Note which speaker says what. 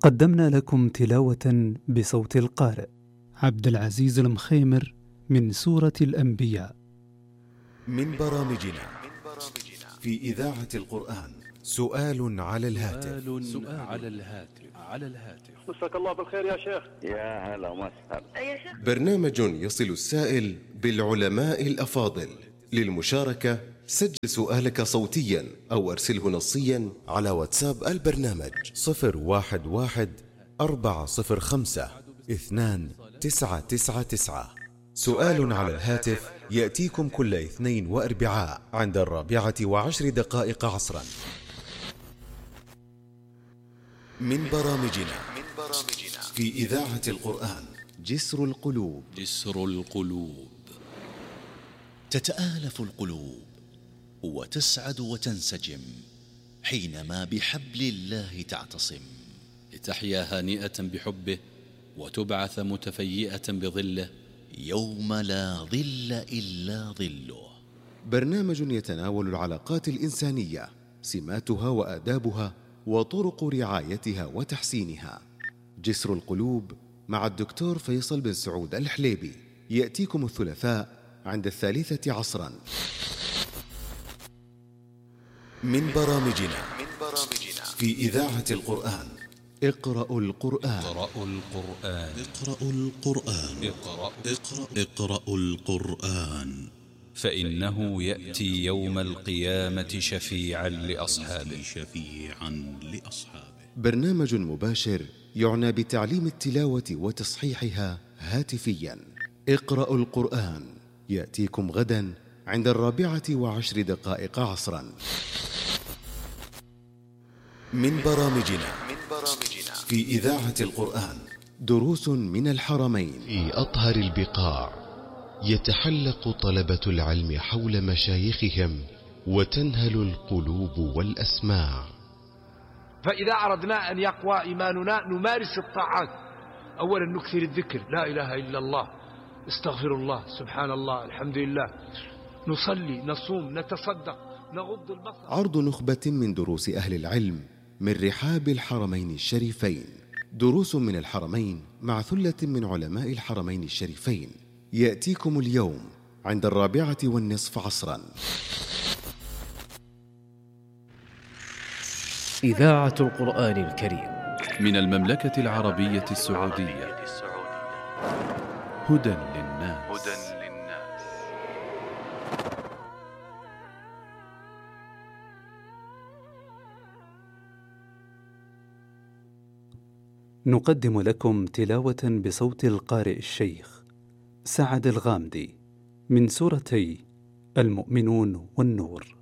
Speaker 1: قدمنا لكم تلاوة بصوت القارئ عبد العزيز المخيمر من سورة الأنبياء.
Speaker 2: من برامجنا في إذاعة القرآن سؤال على الهاتف.
Speaker 3: مساك الله بالخير يا شيخ.
Speaker 4: يا هلا وسهلا.
Speaker 2: برنامج يصل السائل بالعلماء الأفاضل. للمشاركة سجل سؤالك صوتيا أو أرسله نصيا على واتساب البرنامج 011-405-2999. سؤال على الهاتف يأتيكم كل اثنين وأربعاء عند 4:10 عصرا. من برامجنا في إذاعة القرآن جسر القلوب.
Speaker 5: تتآلف القلوب وتسعد وتنسجم حينما بحبل الله تعتصم،
Speaker 6: لتحيا هانئة بحبه وتبعث متفيئة بظله
Speaker 5: يوم لا ظل إلا ظله.
Speaker 2: برنامج يتناول العلاقات الإنسانية، سماتها وآدابها وطرق رعايتها وتحسينها. جسر القلوب مع الدكتور فيصل بن سعود الحليبي يأتيكم الثلاثاء عند 3 عصرا. من برامجنا في إذاعة القرآن اقرأوا القرآن.
Speaker 7: اقرأوا القرآن فإنه يأتي يوم القيامة شفيعا لأصحابه.
Speaker 2: برنامج مباشر يعنى بتعليم التلاوة وتصحيحها هاتفيا. اقرأوا القرآن يأتيكم غدا عند 4:10 عصرا. من برامجنا في إذاعة القرآن دروس من الحرمين.
Speaker 8: في أطهر البقاع يتحلق طلبة العلم حول مشايخهم وتنهل القلوب والأسماع.
Speaker 9: فإذا أردنا أن يقوى إيماننا نمارس الطاعات. أولا نكثر الذكر، لا إله إلا الله، استغفر الله، سبحان الله، الحمد لله، نصلي، نصوم، نتصدق، نغض البصر.
Speaker 2: عرض نخبة من دروس أهل العلم من رحاب الحرمين الشريفين. دروس من الحرمين مع ثلة من علماء الحرمين الشريفين يأتيكم اليوم عند 4:15 عصرا.
Speaker 10: إذاعة القرآن الكريم
Speaker 6: من المملكة العربية السعودية. هدى للناس.
Speaker 1: نقدم لكم تلاوة بصوت القارئ الشيخ سعد الغامدي من سورتي المؤمنون والنور.